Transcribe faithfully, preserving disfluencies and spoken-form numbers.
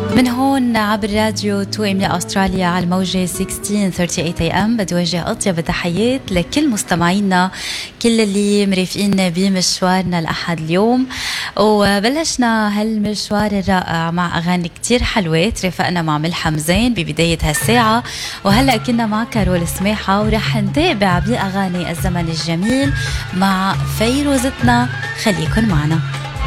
من هون عبر راديو تو ام أستراليا على الموجة ستة عشر ثلاثة وثلاثين اي ام بدي وجه أطيب التحيات لكل مستمعينا، كل اللي مرافقينا بمشوارنا الأحد اليوم. وبلشنا هالمشوار الرائع مع أغاني كتير حلوة ترافقنا مع ملحم زين ببداية هالساعة، وهلأ كنا مع كارول سماحة ورح نتابع بأغاني الزمن الجميل مع فيروزتنا. خليكن معنا.